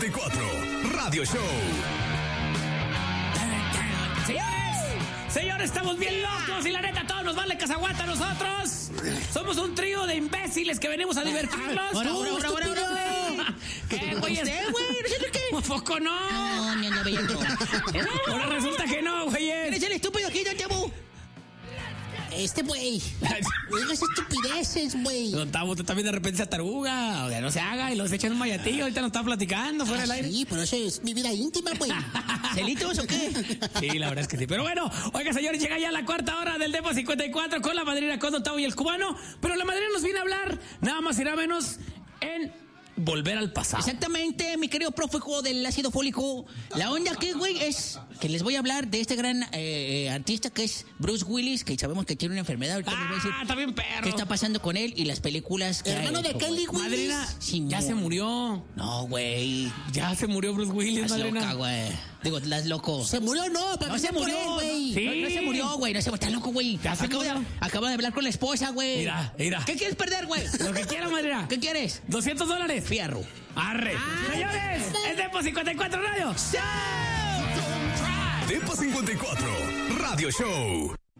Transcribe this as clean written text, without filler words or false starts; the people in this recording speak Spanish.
54 Radio Show. Señores, estamos bien locos y la neta, todos nos vale cazaguata a nosotros. Somos un trío de imbéciles que venimos a divertirnos. ¿Qué, güey? ¿Usted, güey? ¿No qué? ¿A poco no? No, no, bellaco. Ahora resulta que no, güey. ¿Eres el estúpido aquí, don Tabo? Güey. Digas estupideces, güey. Don Tabo, tú también de repente se taruga. O sea, no se haga y los echan un mayatillo. Ahorita nos está platicando fuera del aire. Sí, pero eso es mi vida íntima, güey. ¿Celitos o qué? Sí, la verdad es que sí. Pero bueno, oiga, señores, llega ya la cuarta hora del Depo 54 con la madrina, con Don Tabo y el cubano. Pero la madrina nos viene a hablar, nada más y nada menos, en volver al pasado. Exactamente, mi querido prófugo del ácido fólico. La onda aquí, güey, es que les voy a hablar de este gran artista que es Bruce Willis, que sabemos que tiene una enfermedad. Ahorita les voy a decir está bien perro. qué está pasando con él y las películas que hermano ha de hecho, Kelly güey. Willis. Madrina, Sí, ya no. se murió. No, güey. Ya se murió Bruce Willis, Estás madrina. loca, güey. Digo, estás loco. ¿Se murió? No, pero No se murió, güey. Sí. No se murió, güey. No se murió. Estás loco, güey. Ya se Acabo murió. de hablar con la esposa, güey. Mira. ¿Qué quieres perder, güey? Lo que quiera, madrina. ¿Qué quieres? $200. Fierro. Arre. Señores, es Depo 54 Radio. Depo 54 Radio Show.